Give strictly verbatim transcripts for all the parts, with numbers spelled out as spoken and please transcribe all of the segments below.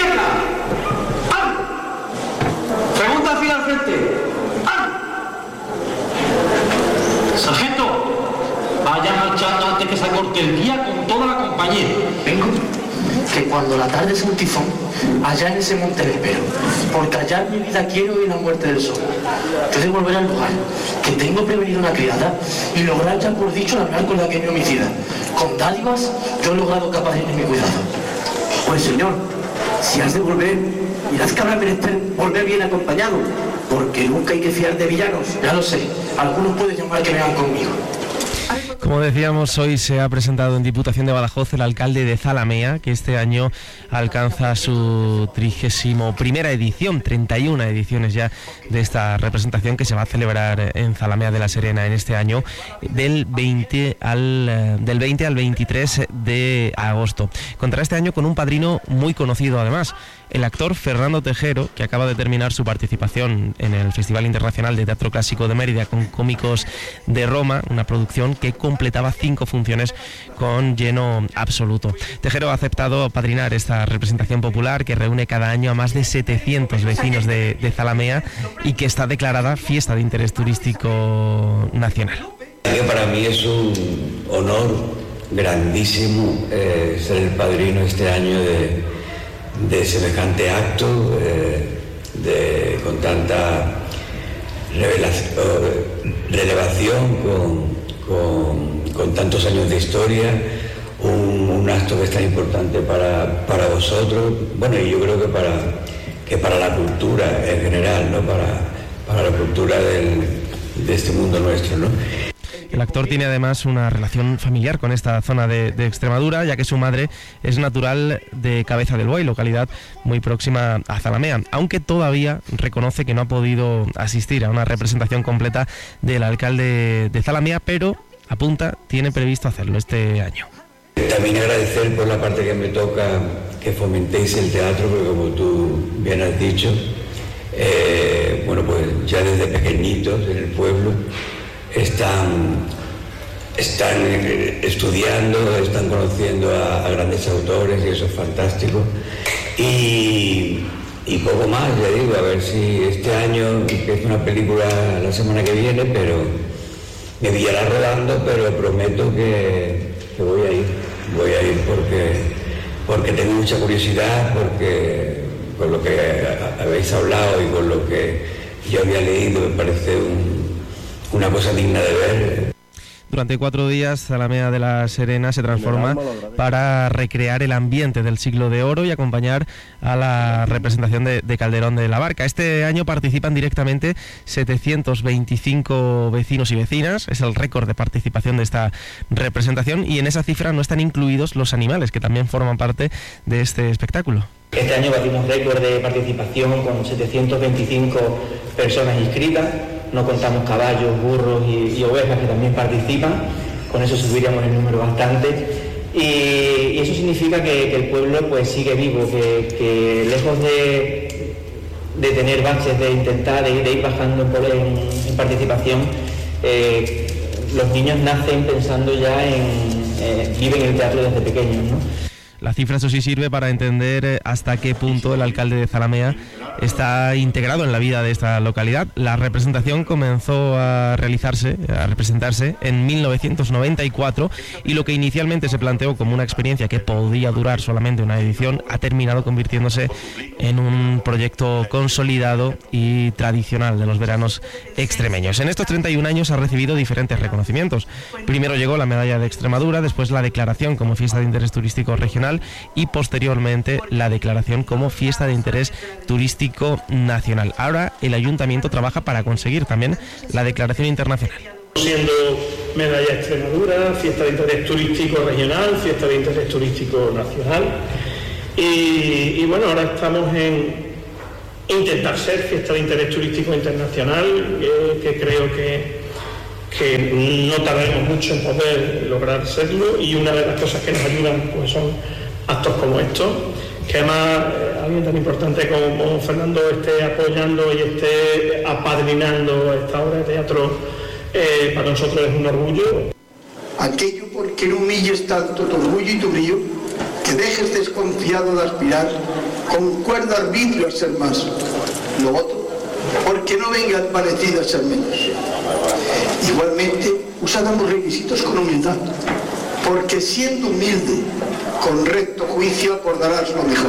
¡Izquierda! ¡Al! Segunda fila al frente. ¡Al! Sargento, vaya marchando antes que se corte el día con toda la compañía. Vengo, que cuando la tarde sea un tifón, allá en ese monte le espero, porque allá en mi vida quiero ir a la muerte del sol. Yo de volver al lugar, que tengo prevenido una criada y lograr ya por dicho hablar con la que me homicida. Con dádivas yo he logrado capaz de mi cuidado. Pues señor, si has de volver, mirad que habrá menester volver bien acompañado, porque nunca hay que fiar de villanos. Ya lo sé, algunos pueden llamar que vengan conmigo. Como decíamos, hoy se ha presentado en Diputación de Badajoz el alcalde de Zalamea, que este año alcanza su trigésimo primera edición, treinta y una ediciones ya de esta representación que se va a celebrar en Zalamea de la Serena en este año, del veinte al, del veinte al veintitrés de agosto. Contará este año con un padrino muy conocido además, el actor Fernando Tejero, que acaba de terminar su participación en el Festival Internacional de Teatro Clásico de Mérida con Cómicos de Roma, una producción que completaba cinco funciones con lleno absoluto. Tejero ha aceptado padrinar esta representación popular que reúne cada año a más de setecientos vecinos de, de Zalamea y que está declarada Fiesta de Interés Turístico Nacional. Para mí es un honor grandísimo eh, ser el padrino este año de, de semejante acto, eh, de, con tanta revelación, relevación, con Con, con tantos años de historia, un, un acto que es tan importante para, para vosotros, bueno, y yo creo que para, que para la cultura en general, ¿no? Para, para la cultura del, de este mundo nuestro, ¿no? El actor tiene además una relación familiar con esta zona de, de Extremadura, ya que su madre es natural de Cabeza del Buey, localidad muy próxima a Zalamea, aunque todavía reconoce que no ha podido asistir a una representación completa del alcalde de Zalamea, pero apunta, tiene previsto hacerlo este año. También agradecer por la parte que me toca que fomentéis el teatro, porque como tú bien has dicho, eh, bueno, pues ya desde pequeñitos en el pueblo están, están estudiando, están conociendo a, a grandes autores y eso es fantástico. Y, y poco más, ya digo, a ver si este año, que es una película la semana que viene, pero me pillará rodando, pero prometo que, que voy a ir, voy a ir porque, porque tengo mucha curiosidad, porque con lo que habéis hablado y con lo que yo había leído me parece un una cosa digna de ver. Durante cuatro días, Zalamea de la Serena se transforma para recrear el ambiente del siglo de oro y acompañar a la representación de, de Calderón de la Barca. Este año participan directamente setecientos veinticinco vecinos y vecinas, es el récord de participación de esta representación, y en esa cifra no están incluidos los animales, que también forman parte de este espectáculo. Este año batimos récord de participación con setecientas veinticinco personas inscritas. No contamos caballos, burros y, y ovejas que también participan, con eso subiríamos el número bastante. Y, y eso significa que, que el pueblo pues sigue vivo, que, que lejos de, de tener baches, de intentar, de, de ir bajando en, en participación, eh, los niños nacen pensando ya en, eh, viven el teatro desde pequeños, ¿no? La cifra, eso sí, sirve para entender hasta qué punto el alcalde de Zalamea está integrado en la vida de esta localidad. La representación comenzó a realizarse, a representarse en mil novecientos noventa y cuatro, y lo que inicialmente se planteó como una experiencia que podía durar solamente una edición ha terminado convirtiéndose en un proyecto consolidado y tradicional de los veranos extremeños. En estos treinta y un años ha recibido diferentes reconocimientos. Primero llegó la medalla de Extremadura, después la declaración como fiesta de interés turístico regional y posteriormente la declaración como fiesta de interés turístico nacional. Ahora el ayuntamiento trabaja para conseguir también la declaración internacional. Siendo medalla Extremadura, fiesta de interés turístico regional, fiesta de interés turístico nacional, y, y bueno, ahora estamos en intentar ser fiesta de interés turístico internacional, eh, que creo que que no tardaremos mucho en poder lograr serlo, y una de las cosas que nos ayudan pues son actos como estos, que además eh, alguien tan importante como Fernando esté apoyando y esté apadrinando esta obra de teatro, eh, para nosotros es un orgullo. Aquello por que no humilles tanto tu orgullo y tu brío, que dejes desconfiado de aspirar con cuerdo arbitrio a ser más. Lo otro, porque no vengas parecido a ser menos. Igualmente, usad ambos requisitos con humildad, porque siendo humilde, con recto juicio acordarás lo mejor.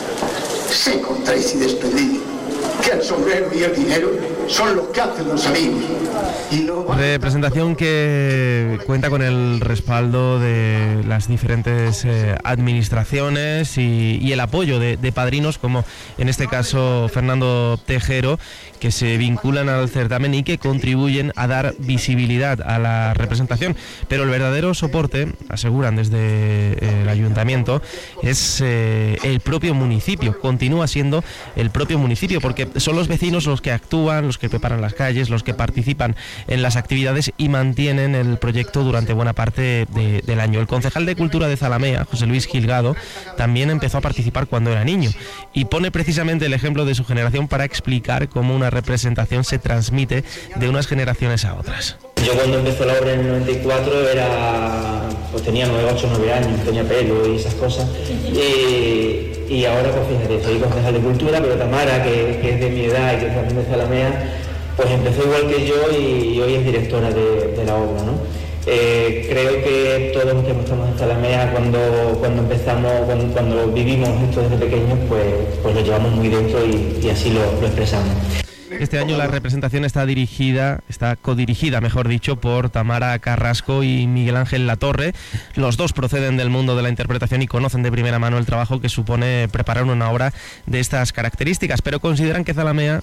Sé contráis y despedido, que el sombrero y el dinero son los que hacen los amigos. Y no... Representación que cuenta con el respaldo de las diferentes eh, administraciones y, y el apoyo de, de padrinos, como en este caso Fernando Tejero, que se vinculan al certamen y que contribuyen a dar visibilidad a la representación. Pero el verdadero soporte, aseguran desde el ayuntamiento, es eh, el propio municipio. Continúa siendo el propio municipio, porque son los vecinos los que actúan, los que preparan las calles, los que participan en las actividades y mantienen el proyecto durante buena parte de, del año. El concejal de Cultura de Zalamea, José Luis Gilgado, también empezó a participar cuando era niño y pone precisamente el ejemplo de su generación para explicar cómo una representación se transmite de unas generaciones a otras. Yo cuando empezó la obra en el noventa y cuatro era, pues tenía nueve, ocho, nueve años, tenía pelo y esas cosas. Y, y ahora, pues fíjate, soy concejal de Cultura, pero Tamara, que, que es de mi edad y que es también de Zalamea, pues empezó igual que yo y hoy es directora de, de la obra, ¿no? Eh, creo que todos los que estamos en Zalamea, cuando, cuando empezamos, cuando, cuando vivimos esto desde pequeños, pues, pues lo llevamos muy dentro y, y así lo, lo expresamos. Este año la representación está dirigida, está codirigida, mejor dicho, por Tamara Carrasco y Miguel Ángel Latorre. Los dos proceden del mundo de la interpretación y conocen de primera mano el trabajo que supone preparar una obra de estas características, pero consideran que Zalamea,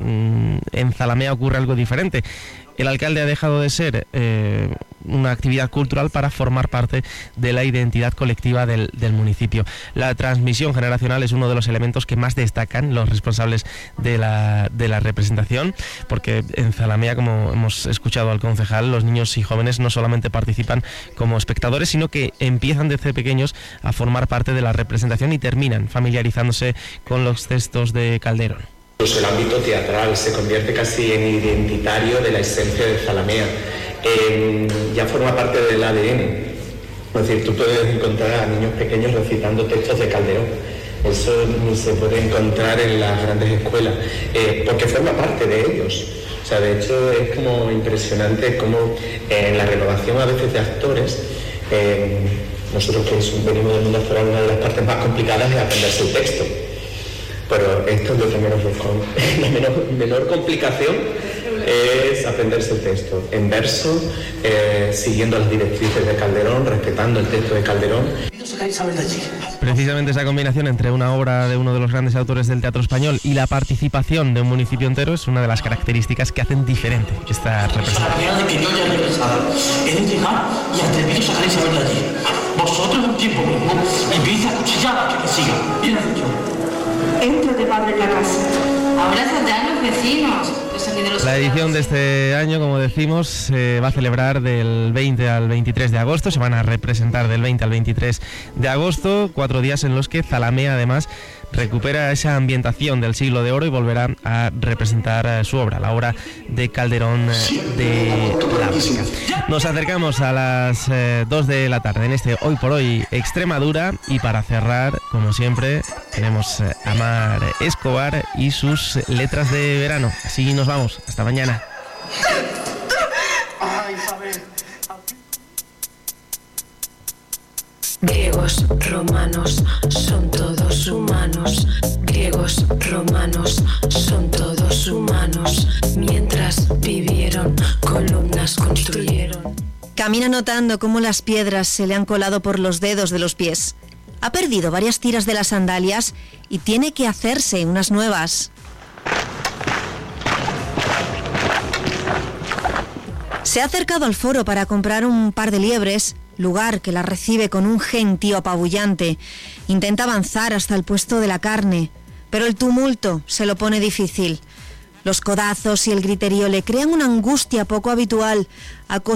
en Zalamea ocurre algo diferente. El alcalde ha dejado de ser eh, una actividad cultural para formar parte de la identidad colectiva del, del municipio. La transmisión generacional es uno de los elementos que más destacan los responsables de la, de la representación, porque en Zalamea, como hemos escuchado al concejal, los niños y jóvenes no solamente participan como espectadores, sino que empiezan desde pequeños a formar parte de la representación y terminan familiarizándose con los textos de Calderón. Incluso el ámbito teatral se convierte casi en identitario de la esencia de Zalamea. Eh, ya forma parte del A D N. Es decir, tú puedes encontrar a niños pequeños recitando textos de Calderón. Eso ni se puede encontrar en las grandes escuelas, eh, porque forma parte de ellos. O sea, de hecho es como impresionante cómo eh, en la renovación a veces de actores, eh, nosotros que venimos del mundo actoral, una de las partes más complicadas es aprenderse el texto. Pero esto es lo que menos, la menor, menor complicación es aprenderse el texto en verso, eh, siguiendo las directrices de Calderón, respetando el texto de Calderón. Precisamente esa combinación entre una obra de uno de los grandes autores del teatro español y la participación de un municipio entero es una de las características que hacen diferente esta representación. De que yo ya he regresado, he de llegar y atreveros a sacar a Isabel de allí. Vosotros un tiempo mismo empieza a cuchillar a que me siga. Bien dicho. Entra de padre en la casa. Ahora saldrán los vecinos. Los la edición de este año, como decimos, se va a celebrar del veinte al veintitrés de agosto. Se van a representar del veinte al veintitrés de agosto, cuatro días en los que Zalamea además recupera esa ambientación del siglo de oro y volverá a representar su obra, la obra de Calderón de la Barca. Nos acercamos a las eh, dos de la tarde en este Hoy por Hoy Extremadura, y para cerrar, como siempre, tenemos eh, a Mar Escobar y sus letras de verano. Así nos vamos, hasta mañana. Griegos, romanos, son todos humanos. Griegos, romanos, son todos humanos. Mientras vivieron, columnas construyeron. Camina notando cómo las piedras se le han colado por los dedos de los pies. Ha perdido varias tiras de las sandalias y tiene que hacerse unas nuevas. Se ha acercado al foro para comprar un par de liebres, lugar que la recibe con un gentío apabullante. Intenta avanzar hasta el puesto de la carne, pero el tumulto se lo pone difícil. Los codazos y el griterío le crean una angustia poco habitual,